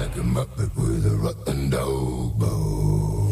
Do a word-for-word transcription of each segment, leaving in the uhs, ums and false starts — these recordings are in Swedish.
like a muppet with a rotten dog bone.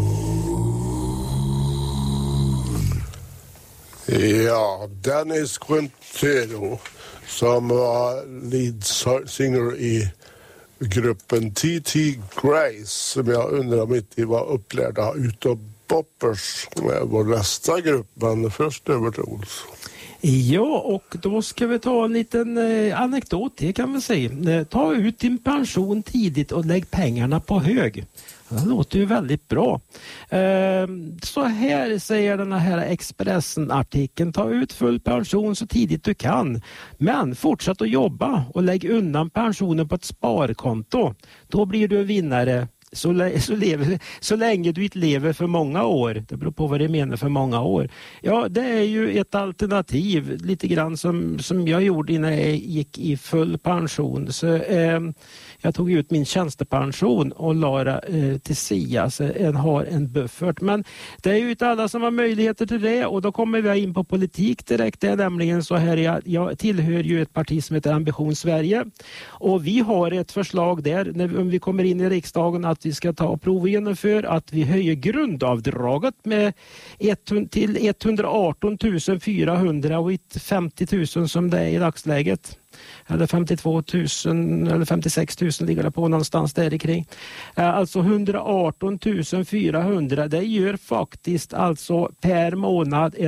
Ja, Dennis Quintero som var lead singer i gruppen T T Grace som jag undrar om inte var upplärda utav Boppers med vår nästa grupp, men först över till Olsson. Ja, och då ska vi ta en liten eh, anekdot, det kan man säga. Eh, ta ut din pension tidigt och lägg pengarna på hög. Det låter ju väldigt bra. Eh, så här säger den här Expressen-artikeln. Ta ut full pension så tidigt du kan. Men fortsätt att jobba och lägg undan pensionen på ett sparkonto. Då blir du en vinnare. Så, så, lever, så länge du inte lever för många år. Det beror på vad det menar för många år. Ja, det är ju ett alternativ. Lite grann som, som jag gjorde innan jag gick i full pension. Så eh, jag tog ut min tjänstepension och la eh, till Sia. Så en har en buffert. Men det är ju inte alla som har möjligheter till det. Och då kommer vi in på politik direkt. Det är nämligen så här. Jag, jag tillhör ju ett parti som heter Ambition Sverige. Och vi har ett förslag där. När, om vi kommer in i riksdagen att vi ska ta och prova genomför att vi höjer grundavdraget med ett, till etthundraarton tusen fyrahundra och inte femtio tusen som det är i dagsläget. Eller femtiotvå tusen eller femtiosex tusen ligger det på någonstans där kring. Alltså etthundraarton tusen fyrahundra, det gör faktiskt alltså per månad